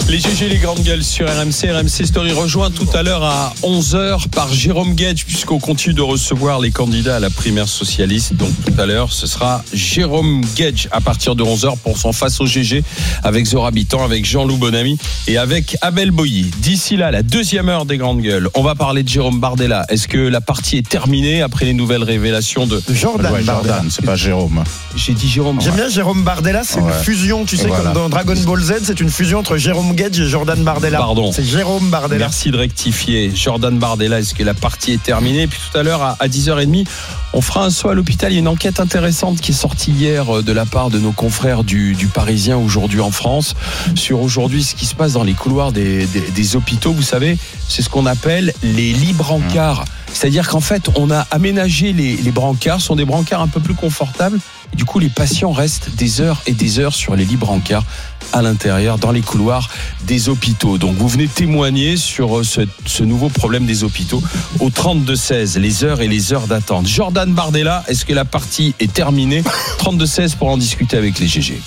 Les GG, les grandes gueules sur RMC. RMC Story rejoint tout à l'heure à 11h par Jérôme Guedj, puisqu'on continue de recevoir les candidats à la primaire socialiste. Donc tout à l'heure, ce sera Jérôme Guedj à partir de 11h pour son face au GG avec Zora Habitant, avec Jean-Loup Bonamy et avec Abel Boilly. D'ici là, la deuxième heure des grandes gueules, on va parler de Jérôme Bardella. Est-ce que la partie est terminée après les nouvelles révélations de Jordan Bardella? Jordan, c'est pas Jérôme. J'ai dit Jérôme. J'aime bien Jérôme Bardella, c'est une fusion, tu sais, comme dans Dragon Ball Z, c'est une fusion entre Jérôme Guedj et Jordan Bardella. Pardon. C'est Jérôme Bardella. Merci de rectifier. Jordan Bardella, est-ce que la partie est terminée? Puis tout à l'heure, à 10h30, on fera un saut à l'hôpital. Il y a une enquête intéressante qui est sortie hier de la part de nos confrères du Parisien aujourd'hui en France sur aujourd'hui ce qui se passe dans les couloirs des hôpitaux. Vous savez, c'est ce qu'on appelle les lits brancards. C'est-à-dire qu'en fait, on a aménagé les brancards, ce sont des brancards un peu plus confortables. Et du coup, les patients restent des heures et des heures sur les lits brancards à l'intérieur, dans les couloirs des hôpitaux. Donc, vous venez témoigner sur ce nouveau problème des hôpitaux au 32-16, les heures et les heures d'attente. Jordan Bardella, est-ce que la partie est terminée? 32-16 pour en discuter avec les GG.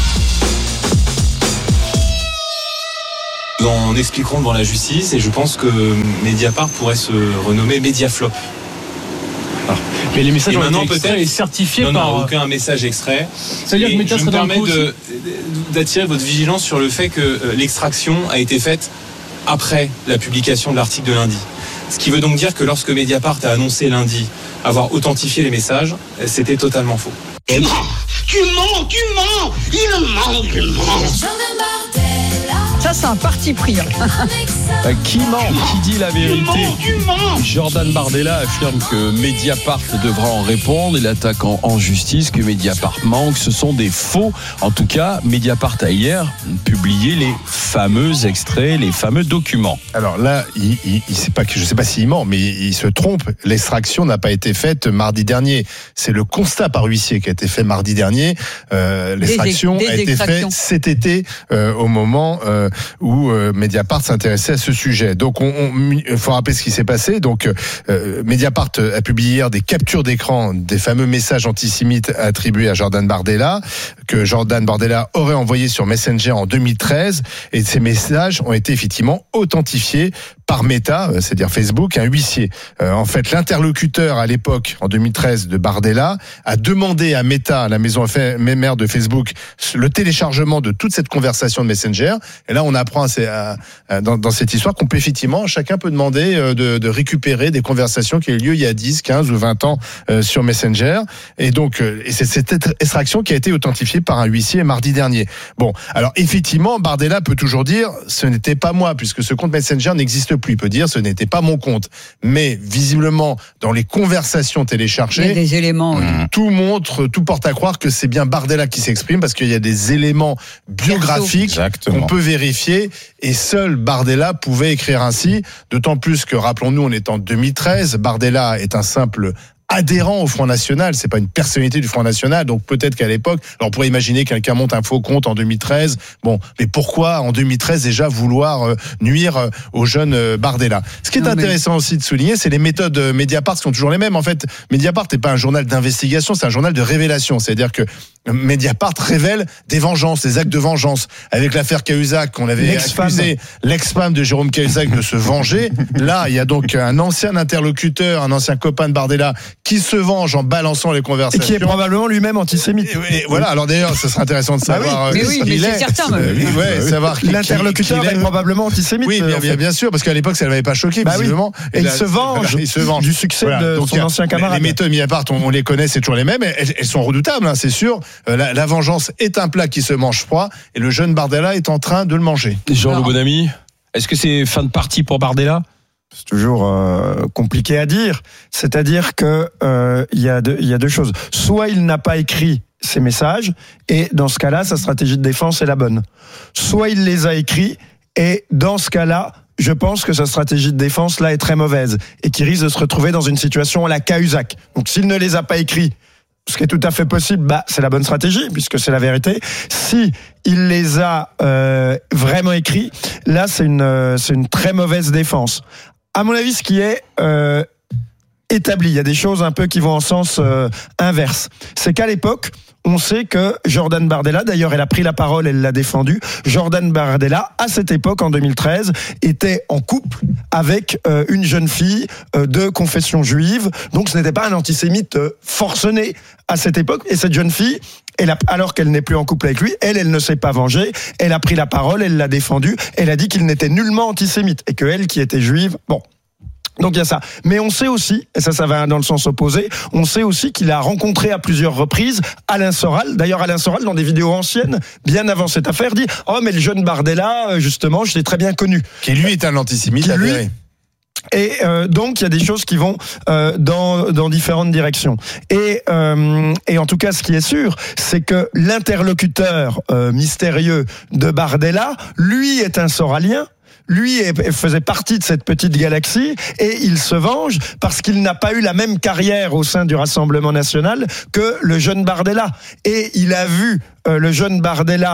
Nous en expliquerons devant la justice et je pense que Mediapart pourrait se renommer Mediaflop. Mais les messages et ont maintenant été extraits et certifiés non, par... Non, aucun message extrait. C'est-à-dire que Média je me serait dans le permets coup d'attirer votre vigilance sur le fait que l'extraction a été faite après la publication de l'article de lundi. Ce qui veut donc dire que lorsque Mediapart a annoncé lundi avoir authentifié les messages, c'était totalement faux. Tu mens, il ment. Ça, c'est un parti pris. Qui ment? Qui dit la vérité? Tu mens. Jordan Bardella affirme que Mediapart devra en répondre. Il attaque en justice que Mediapart ment, que ce sont des faux. En tout cas, Mediapart a hier publié les fameux extraits, les fameux documents. Alors là, je sais pas s'il ment, mais il se trompe. L'extraction n'a pas été faite mardi dernier. C'est le constat par huissier qui a été fait mardi dernier. L'extraction a été faite cet été au moment où Mediapart s'intéressait à ce sujet. Donc, il faut rappeler ce qui s'est passé. Donc, Mediapart a publié hier des captures d'écran des fameux messages antisémites attribués à Jordan Bardella, que Jordan Bardella aurait envoyé sur Messenger en 2013. Et ces messages ont été effectivement authentifiés par Meta, c'est-à-dire Facebook, un huissier. En fait, l'interlocuteur à l'époque, en 2013, de Bardella, a demandé à Meta, la maison mère de Facebook, le téléchargement de toute cette conversation de Messenger. Et là, on apprend dans cette histoire qu'on peut effectivement, chacun peut demander de récupérer des conversations qui ont eu lieu il y a 10, 15 ou 20 ans sur Messenger. Et donc, c'est cette extraction qui a été authentifiée par un huissier mardi dernier. Bon, alors effectivement, Bardella peut toujours dire « ce n'était pas moi », puisque ce compte Messenger n'existe plus. Il peut dire « ce n'était pas mon compte ». Mais visiblement, dans les conversations téléchargées, il y a des éléments, tout porte à croire que c'est bien Bardella qui s'exprime, parce qu'il y a des éléments biographiques qu'on peut vérifier, et seul Bardella pouvait écrire ainsi, d'autant plus que, rappelons-nous, on est en 2013, Bardella est un simple adhérent au Front National, c'est pas une personnalité du Front National, donc peut-être qu'à l'époque, alors on pourrait imaginer que quelqu'un monte un faux compte en 2013, bon, mais pourquoi en 2013 déjà vouloir nuire au jeune Bardella? Ce qui est intéressant aussi de souligner, c'est les méthodes Mediapart qui sont toujours les mêmes. En fait, Mediapart n'est pas un journal d'investigation, c'est un journal de révélation, c'est-à-dire que Mediapart révèle des vengeances, des actes de vengeance. Avec l'affaire Cahuzac, on avait accusé l'ex-femme de Jérôme Cahuzac de se venger. Là, il y a donc un ancien interlocuteur, un ancien copain de Bardella qui se venge en balançant les conversations. Et qui est probablement lui-même antisémite. Et voilà, alors d'ailleurs, ce serait intéressant de savoir mais c'est certain. Savoir l'interlocuteur est probablement antisémite. Oui, bien sûr, parce qu'à l'époque, ça ne l'avait pas choqué, visiblement. Et il se venge du succès de son ancien camarade. Les méthodes Mediapart, on les connaît, c'est toujours les mêmes. Elles sont redoutables, hein, c'est sûr. La vengeance est un plat qui se mange froid, et le jeune Bardella est en train de le manger. Jean-Loup Bonamy, est-ce que c'est fin de partie pour Bardella? C'est toujours compliqué à dire. C'est-à-dire que il y a deux choses. Soit il n'a pas écrit ces messages, et dans ce cas-là, sa stratégie de défense est la bonne. Soit il les a écrits, et dans ce cas-là, je pense que sa stratégie de défense là est très mauvaise, et qu'il risque de se retrouver dans une situation à la Cahuzac. Donc s'il ne les a pas écrits, ce qui est tout à fait possible, c'est la bonne stratégie, puisque c'est la vérité. Si il les a vraiment écrits, là c'est une très mauvaise défense. À mon avis, ce qui est établi, il y a des choses un peu qui vont en sens inverse. C'est qu'à l'époque, on sait que Jordan Bardella, d'ailleurs elle a pris la parole, elle l'a défendu, Jordan Bardella, à cette époque, en 2013, était en couple avec une jeune fille de confession juive, donc ce n'était pas un antisémite forcené à cette époque, et cette jeune fille, alors qu'elle n'est plus en couple avec lui, elle ne s'est pas vengée, elle a pris la parole, elle l'a défendu, elle a dit qu'il n'était nullement antisémite, et que elle, qui était juive, bon... Donc il y a ça. Mais on sait aussi, et ça va dans le sens opposé, on sait aussi qu'il a rencontré à plusieurs reprises Alain Soral. D'ailleurs, Alain Soral, dans des vidéos anciennes, bien avant cette affaire, dit « Oh, mais le jeune Bardella, justement, je l'ai très bien connu. » Qui lui est un antisémite avéré. Et donc il y a des choses qui vont dans différentes directions. Et en tout cas, ce qui est sûr, c'est que l'interlocuteur mystérieux de Bardella, lui, est un Soralien. Lui faisait partie de cette petite galaxie et il se venge parce qu'il n'a pas eu la même carrière au sein du Rassemblement national que le jeune Bardella. Et il a vu le jeune Bardella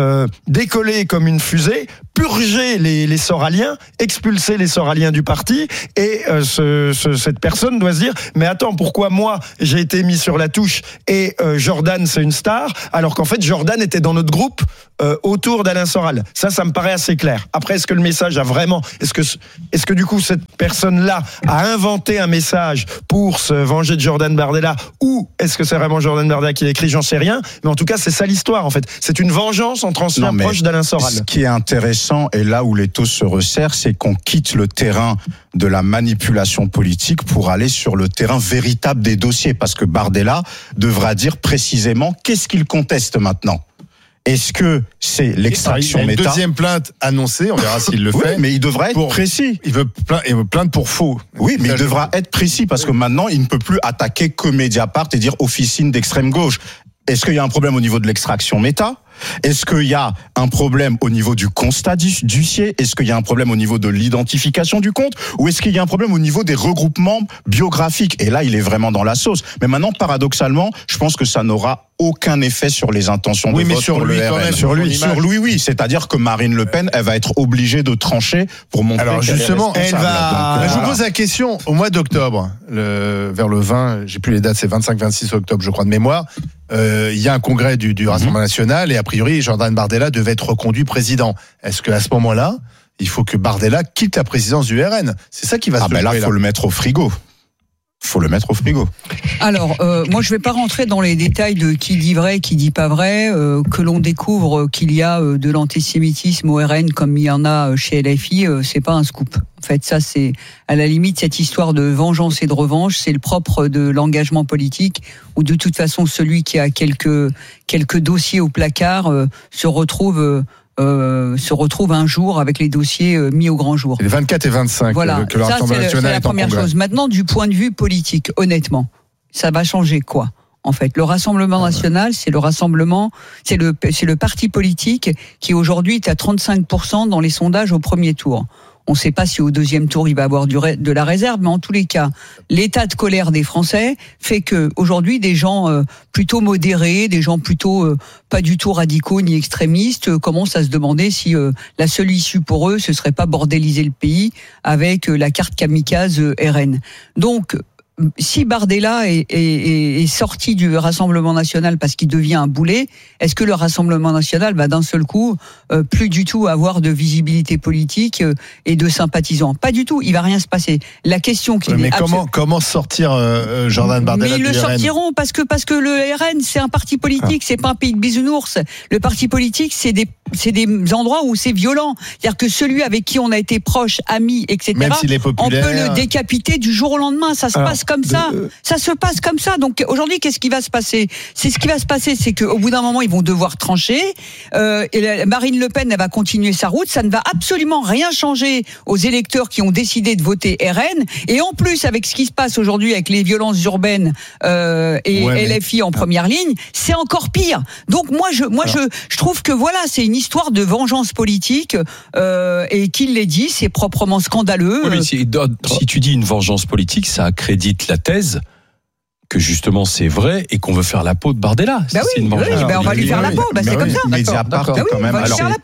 décoller comme une fusée, purger les Soraliens, expulser les Soraliens du parti, et cette personne doit se dire « Mais attends, pourquoi moi j'ai été mis sur la touche et Jordan c'est une star, alors qu'en fait Jordan était dans notre groupe autour d'Alain Soral ?» Ça me paraît assez clair. Après, est-ce que le message a vraiment... Est-ce que du coup cette personne-là a inventé un message pour se venger de Jordan Bardella, ou est-ce que c'est vraiment Jordan Bardella qui l'a écrit? J'en sais rien, mais en tout cas c'est ça l'histoire en fait. C'est une vengeance entre anciens proches d'Alain Soral. Ce qui est intéressant, et là où les taux se resserrent, c'est qu'on quitte le terrain de la manipulation politique pour aller sur le terrain véritable des dossiers, parce que Bardella devra dire précisément qu'est-ce qu'il conteste maintenant. Est-ce que c'est l'extraction méta? Il y a une deuxième plainte annoncée, on verra s'il le fait. Oui, mais il devra être précis. Il veut plaindre pour faux. Oui, mais il devra être précis, parce que maintenant, il ne peut plus attaquer que Mediapart et dire officine d'extrême gauche. Est-ce qu'il y a un problème au niveau de l'extraction méta? Est-ce qu'il y a un problème au niveau du constat d'huissier? Est-ce qu'il y a un problème au niveau de l'identification du compte? Ou est-ce qu'il y a un problème au niveau des regroupements biographiques? Et là, il est vraiment dans la sauce. Mais maintenant, paradoxalement, je pense que ça n'aura aucun effet sur les intentions de vote pour le RN. Sur lui, oui. C'est-à-dire que Marine Le Pen, elle va être obligée de trancher pour montrer. Alors justement, elle va. Je vous pose la question au mois d'octobre, vers le 20, j'ai plus les dates, c'est 25-26 octobre, je crois de mémoire. Il y a un congrès du Rassemblement national et a priori Jordan Bardella devait être reconduit président. Est-ce qu'à ce moment-là, il faut que Bardella quitte la présidence du RN? C'est ça qui va se jouer. Là, faut le mettre au frigo. Alors, moi, je vais pas rentrer dans les détails de qui dit vrai, qui dit pas vrai. Que l'on découvre qu'il y a de l'antisémitisme au RN comme il y en a chez LFI, c'est pas un scoop. En fait, ça, c'est à la limite cette histoire de vengeance et de revanche, c'est le propre de l'engagement politique, où de toute façon, celui qui a quelques dossiers au placard se retrouve un jour avec les dossiers mis au grand jour. Les 24 et 25 voilà. que le Rassemblement national est en congrès. C'est la première chose. Maintenant, du point de vue politique, honnêtement, ça va changer quoi? En fait, le Rassemblement national, c'est le parti politique qui aujourd'hui est à 35% dans les sondages au premier tour. On ne sait pas si au deuxième tour il va avoir de la réserve, mais en tous les cas, l'état de colère des Français fait que aujourd'hui des gens plutôt modérés, des gens plutôt pas du tout radicaux ni extrémistes commencent à se demander si la seule issue pour eux ce serait pas bordéliser le pays avec la carte kamikaze RN. Donc si Bardella est sorti du Rassemblement national parce qu'il devient un boulet, est-ce que le Rassemblement national va d'un seul coup plus du tout avoir de visibilité politique et de sympathisants? Pas du tout, il va rien se passer. La question qui mais comment sortir Jordan Bardella? Mais ils le sortiront parce que le RN c'est un parti politique, c'est pas un pays de bisounours. Le parti politique c'est des endroits où c'est violent. C'est-à-dire que celui avec qui on a été proche, ami, etc. Même s'il est populaire, on peut le décapiter du jour au lendemain. Ça se passe comme ça. Ça se passe comme ça. Donc aujourd'hui, qu'est-ce qui va se passer? C'est qu'au bout d'un moment, ils vont devoir trancher. Et Marine Le Pen, elle va continuer sa route. Ça ne va absolument rien changer aux électeurs qui ont décidé de voter RN. Et en plus, avec ce qui se passe aujourd'hui avec les violences urbaines LFI en première ligne, c'est encore pire. Donc moi, je trouve que voilà, c'est une histoire de vengeance politique et qu'il l'ait dit, c'est proprement scandaleux. Oui, mais si tu dis une vengeance politique, ça accrédite la thèse que justement c'est vrai et qu'on veut faire la peau de Bardella. On va lui faire la peau. C'est comme ça. Mediapart, on va lui faire la peau.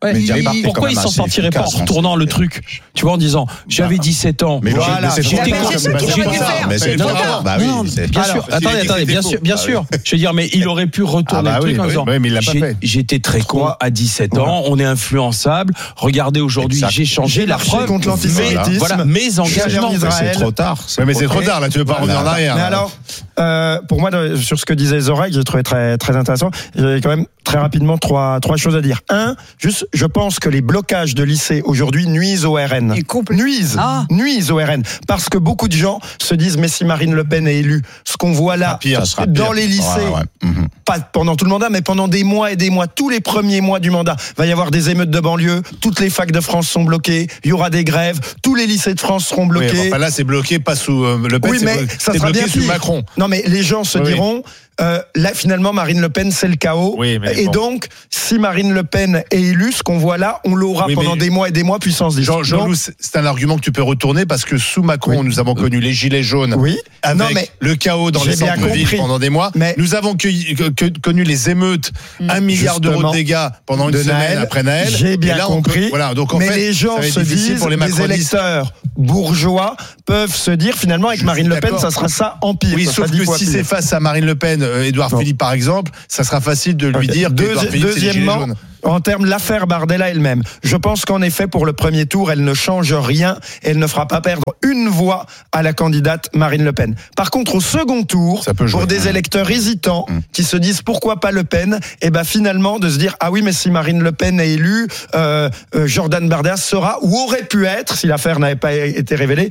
Ouais, Mediapart, pourquoi il s'en sortirait pas en retournant le truc, tu vois, en disant j'avais 17 ans, Mais voilà, c'est c'est ce qu'il aurait dû faire. Mais c'est Non, trop tard. Bah non, oui, c'est- bien sûr. Attendez, bien sûr. Je veux dire, mais il aurait pu retourner Ah bah le truc oui, en oui, disant oui, mais il l'a pas fait. j'étais très con à 17 ans, on est influençable. Regardez, aujourd'hui, Exact. j'ai changé J'ai la marché preuve. contre l'antisémitisme. Voilà, mes engagements. en Israël. c'est trop tard. Ouais, mais c'est trop tard, là, tu veux pas revenir en arrière. Mais là. alors, pour moi, sur ce que disait Zora, que j'ai trouvé très, très intéressant, j'ai quand même très rapidement trois choses à dire. Un, juste, je pense que les blocages de lycées aujourd'hui nuisent au RN. Nuisent au RN. Parce que beaucoup de gens se disent, mais si Marine Le Pen est élue, ce qu'on voit là, Ça sera dans pire. les lycées, Ouais. Mhm. pas pendant tout le mandat, mais pendant des mois et des mois, tous les premiers mois du mandat, va y avoir des émeutes de banlieue, toutes les facs de France sont bloquées, il y aura des grèves, tous les lycées de France seront Oui, bloqués. enfin, là, c'est bloqué, pas sous Le Pen, Oui, mais ça c'est sera bloqué bien sous pire. Macron. Non, mais les gens se Oui. diront, là, finalement, Marine Le Pen, c'est le chaos. Oui, mais et bon. donc, si Marine Le Pen est élue, ce qu'on voit là, on l'aura Oui, pendant mais des mois et des mois, puissance 10. Jean-Loup, c'est un argument que tu peux retourner parce que sous Macron, nous avons connu les gilets jaunes. Oui. Avec Non, mais le chaos dans j'ai les bien centres-villes compris. pendant des mois. Mais- Nous avons connu les émeutes, 1 milliard d'euros Justement, de dégâts pendant une de semaine Naël, après Naël. j'ai bien Et là, compris. Voilà, donc en mais fait, les gens ça va être se difficile disent, pour les les macronistes. électeurs bourgeois peuvent se dire, finalement, avec Je Marine suis Le Pen, d'accord. ça sera ça en pire. Oui, ça sauf sera 10 que fois si pire. c'est face à Marine Le Pen, Édouard Non. Philippe par exemple, ça sera facile de lui Ok. dire qu'Édouard Philippe, c'est les gilets Deuxièmement, jaunes. en termes de l'affaire Bardella elle-même, je pense qu'en effet, pour le premier tour, elle ne change rien. Elle ne fera pas perdre une voix à la candidate Marine Le Pen. Par contre, au second tour, Ça peut jouer. pour des électeurs hésitants qui se disent pourquoi pas Le Pen, et ben finalement de se dire ah oui, mais si Marine Le Pen est élue, Jordan Bardella sera ou aurait pu être, si l'affaire n'avait pas été révélée.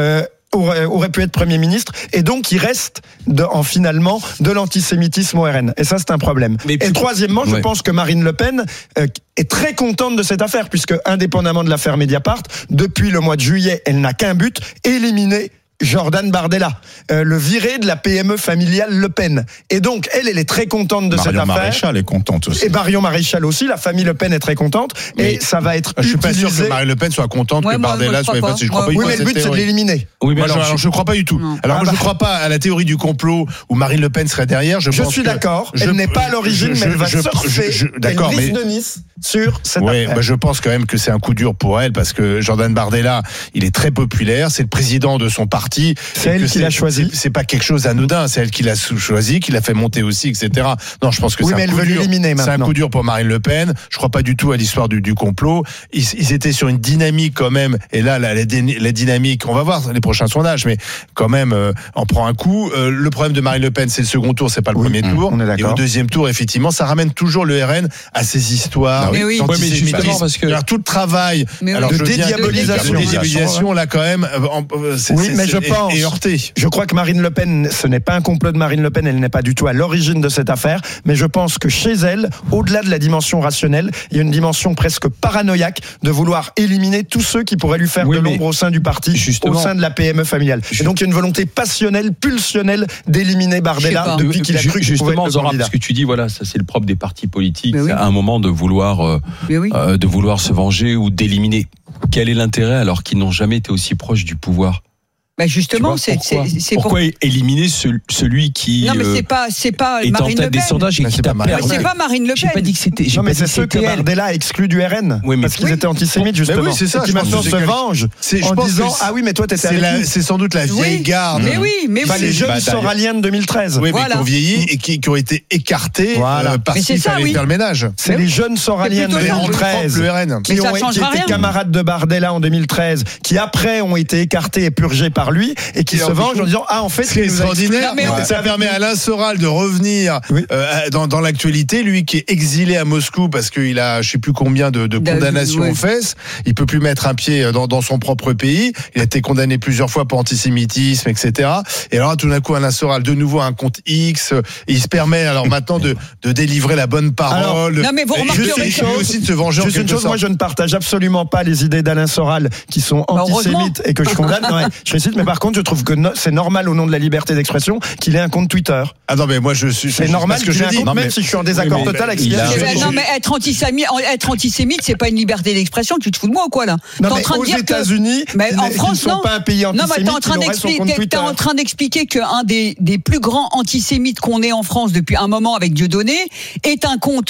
Aurait pu être Premier ministre, et donc il reste finalement de l'antisémitisme au RN. Et ça, c'est un problème. Mais et troisièmement, je Ouais. pense que Marine Le Pen est très contente de cette affaire, puisque indépendamment de l'affaire Mediapart, depuis le mois de juillet, elle n'a qu'un but, éliminer Jordan Bardella, le viré de la PME familiale Le Pen. Et donc, elle est très contente de cette Marion affaire. Maréchal est contente aussi. Et Marion Maréchal aussi, la famille Le Pen est très contente, et ça va être Je suis pas sûr que utilisé. Marine Le Pen soit contente Ouais, que moi, Bardella je soit crois effacé. Je pas. crois pas du Oui, tout à mais le cette but, c'est de théorie. l'éliminer. Oui, mais Moi, alors, je crois pas du tout. Non. Alors, moi, Ah je crois pas à la théorie du complot où Marine Le Pen serait derrière. Je pense suis que- d'accord, je- elle n'est pas à l'origine, mais elle va surfer. D'accord, elle mais risque de Nice sur cette ouais, affaire. bah, je pense quand même que c'est un coup dur pour elle parce que Jordan Bardella, il est très populaire, c'est le président de son parti. C'est Et elle que qui l'a choisi. C'est pas quelque chose d'anodin, c'est elle qui l'a choisi, qui l'a fait monter aussi, etc. Non, je pense que Oui, c'est mais un elle coup veut dur. l'éliminer C'est un maintenant. coup dur pour Marine Le Pen. Je crois pas du tout à l'histoire du complot. Ils étaient sur une dynamique quand même. Et là, la dynamique, on va voir les prochains sondages, mais quand même, on prend un coup. Le problème de Marine Le Pen, c'est le second tour, c'est pas le premier tour. on est d'accord. Et au deuxième tour, effectivement, ça ramène toujours le RN à ces histoires. Mais oui. Ouais, mais justement, d'antisémitisme. parce que- Alors, tout le travail. Mais oui. Alors, De je viens- dédiabolisation. de dédiabolisation, là, quand même, Oui, mais je pense. est heurté. Je crois que Marine Le Pen, ce n'est pas un complot de Marine Le Pen, elle n'est pas du tout à l'origine de cette affaire, mais je pense que chez elle, au-delà de la dimension rationnelle, il y a une dimension presque paranoïaque de vouloir éliminer tous ceux qui pourraient lui faire Oui, de mais l'ombre au sein du parti, justement- au sein de la PME familiale. Et donc il y a une volonté passionnelle, pulsionnelle d'éliminer Je sais Bardella pas. depuis qu'il a cru qu'il pouvait justement, être le Zora, candidat. parce que tu dis voilà, ça c'est le propre des partis politiques, Mais oui. à un moment de vouloir Mais oui. se venger ou d'éliminer. Quel est l'intérêt alors qu'ils n'ont jamais été aussi proches du pouvoir? Bah Tu justement, vois, c'est pourquoi éliminer celui qui Non, mais c'est pas est en Marine Le tête des Pen. sondages et Mais qui c'est pas t'a Marine Ouais, perdu? c'est pas Marine Le J'ai pas Pen. dit que c'était. j'ai Non, pas mais dit c'est que ceux que c'était elle. Bardella a exclus du RN. Oui, mais- parce qu'ils Oui. étaient antisémites, justement. Mais oui, c'est ça, Et qui je pense maintenant que se c'est vengent je en pense que disant c'est- ah oui, mais toi, t'étais avec nous. C'est sans doute la vieille Oui. garde. Mais oui, mais Enfin, oui. les jeunes Bah, d'ailleurs- soraliens de 2013. Oui, mais Voilà. qui ont vieilli et qui ont été écartés Voilà. parce Mais c'est qu'il ça, fallait oui. faire le ménage. C'est Mais les oui. jeunes soraliens de C'est plutôt ça. 2013 Le RN. Mais ça qui changera étaient rien. camarades de Bardella en 2013, qui après ont été écartés et purgés par lui, et qui Et se en vengent plus, en disant ah en fait Ce qui est il nous a extraordinaire, Non, mais ça permet à Alain Soral de revenir Oui. dans l'actualité, lui qui est exilé à Moscou parce qu'il a je sais plus combien de condamnations ouais. aux fesses, il peut plus mettre un pied dans son propre pays, il a été condamné plusieurs fois pour antisémitisme, etc. Et alors tout d'un coup Alain Soral de nouveau a un compte X, et il se permet alors maintenant de délivrer la bonne parole. Non, mais vous Et remarquerez lui une chose. aussi de se venger en Juste une quelque chose, moi sorte. je ne partage absolument pas les idées d'Alain Soral qui sont heureusement. antisémites et que je condamne. Non, ouais, je félicite, mais par contre, je trouve que c'est normal au nom de la liberté d'expression qu'il ait un compte Twitter. Ah non, mais moi c'est normal que j'ai un compte, même si je suis en désaccord total avec ce qu'il a dit. Non, mais être antisémite, c'est pas une liberté d'expression. Tu te fous de moi ou quoi là? Non, mais aux États-Unis, en France, ils ne sont pas un pays antisémite. Non, mais t'es en train d'expliquer qu'un des plus grands antisémites qu'on ait en France depuis un moment avec Dieudonné est un compte.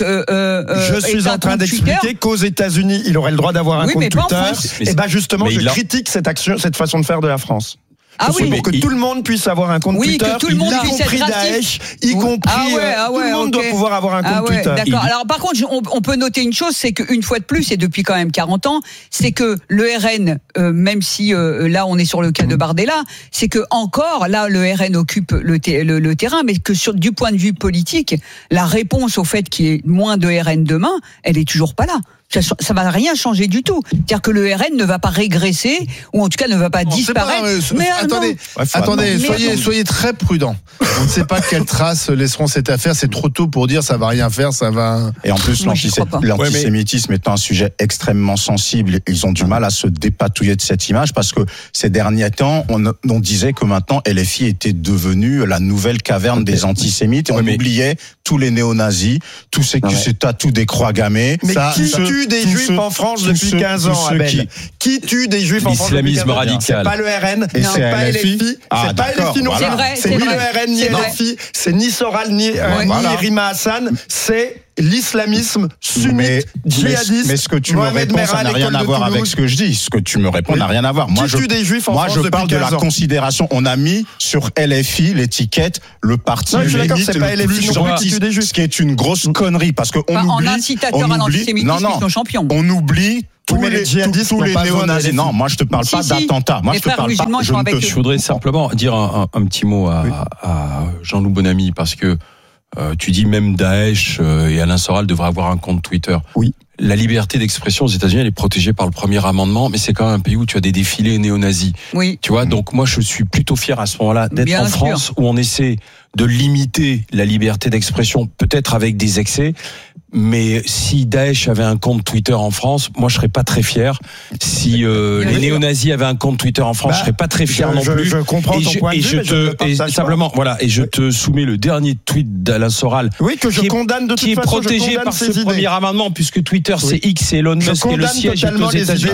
Je suis en train d'expliquer qu'aux États-Unis, il aurait le droit d'avoir un compte Twitter. Et ben justement, je critique cette façon de faire de la France. Ah oui, pour que tout le monde puisse avoir un compte Twitter, que tout le monde y compris Daesh, y compris tout le monde doit pouvoir avoir un compte Twitter. D'accord. Alors par contre, on peut noter une chose, c'est qu'une fois de plus, et depuis quand même 40 ans, c'est que le RN, même si là on est sur le cas de Bardella, c'est que encore là le RN occupe le terrain, mais que du point de vue politique, la réponse au fait qu'il y ait moins de RN demain, elle est toujours pas là. Ça va rien changer du tout. C'est-à-dire que le RN ne va pas régresser, ou en tout cas ne va pas disparaître. Attendez, soyez très prudents. On ne sait pas quelles traces laisseront cette affaire. C'est trop tôt pour dire ça va rien faire, ça va. Et en plus, l'antisémitisme est un sujet extrêmement sensible. Ils ont du mal à se dépatouiller de cette image parce que ces derniers temps, on disait que maintenant LFI était devenue la nouvelle caverne des antisémites et on oubliait tous les néo-nazis, tous ceux qui se tatouent des croix gammées. Mais qui tue des juifs en France depuis 15 ans, Abel? Qui tue des juifs en France depuis 15 ans? L'islamisme radical. C'est pas le RN, c'est pas LFI, c'est pas LFI non plus. C'est ni le RN, ni LFI, c'est ni Soral, ni Rima Hassan, c'est l'islamisme sunnite, djihadiste. Mais ce que tu me réponds, ça n'a rien à voir avec ce que je dis. Ce que tu me réponds n'a rien à voir. Moi, je parle de la considération. On a mis sur LFI l'étiquette, le parti limite le plus gentiste, ce qui est une grosse connerie parce qu'on oublie. En incitateur à l'antisémitisme, ils sont champions. On oublie tous les néo-nazis. Non, moi je te parle pas d'attentats. Moi je te parle pas. Je voudrais simplement dire un petit mot à Jean-Loup Bonamy parce que tu dis même Daesh et Alain Soral devraient avoir un compte Twitter. Oui. La liberté d'expression aux États-Unis, elle est protégée par le premier amendement, mais c'est quand même un pays où tu as des défilés néo-nazis. Oui. Tu vois, donc moi je suis plutôt fier à ce moment-là d'être en France où on essaie de limiter la liberté d'expression, peut-être avec des excès. Mais si Daesh avait un compte Twitter en France, moi je serais pas très fier. Si les néo-nazis avaient un compte Twitter en France, je serais pas très fier non plus. Je comprends ton point de vue, simplement, voilà, et je te soumets le dernier tweet d'Alain Soral. Oui, que je condamne de toute façon. Qui est protégé par ce premier amendement, puisque Twitter c'est X et Elon Musk et le siège est aux États-Unis.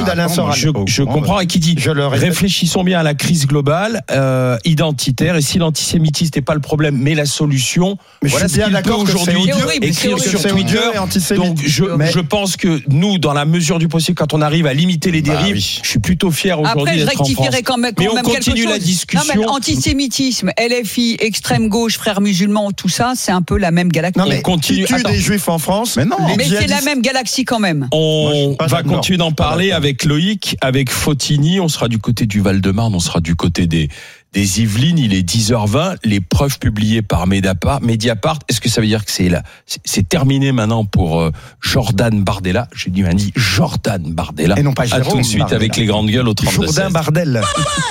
Je comprends et qui dit réfléchissons bien à la crise globale identitaire et si l'antisémitisme n'est pas le problème, mais la solution. Mais voilà ce qu'il peut aujourd'hui écrire sur Twitter. Donc je pense que nous, dans la mesure du possible, quand on arrive à limiter les dérives, je suis plutôt fier aujourd'hui d'être en France. Après, je rectifierai quand même mais on continue la discussion. Non, mais antisémitisme, LFI, extrême gauche, frères musulmans, tout ça, c'est un peu la même galaxie. Non, mais on continue. Qui tue des juifs en France? Mais non. Mais c'est la même galaxie quand même. On va continuer d'en parler avec Loïc, avec Fotini. On sera du côté du Val-de-Marne, on sera du côté des Yvelines. Il est 10h20. Les preuves publiées par Mediapart. Est-ce que ça veut dire que c'est terminé maintenant pour Jordan Bardella? J'ai dit Jordan Bardella. Et non pas Jérôme. À tout de suite Bardella. Avec les grandes gueules au 32-16. Jordan Bardella.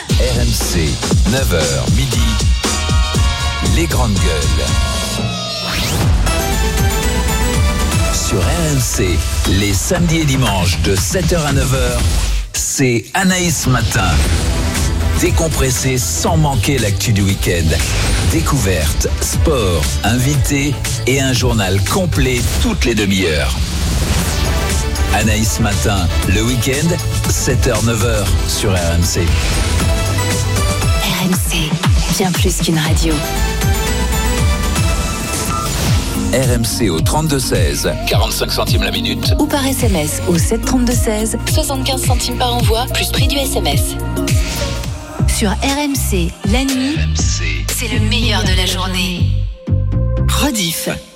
RMC, 9h midi. Les grandes gueules. Sur RMC, les samedis et dimanches de 7h à 9h, c'est Anaïs Matin. Décompressé sans manquer l'actu du week-end. Découverte, sport, invité et un journal complet toutes les demi-heures. Anaïs Matin, le week-end, 7h-9h sur RMC. RMC, bien plus qu'une radio. RMC au 32-16, 45 centimes la minute. Ou par SMS au 732-16, 75 centimes par envoi, plus prix du SMS. Sur RMC, la nuit, c'est le meilleur de la journée. Rediff.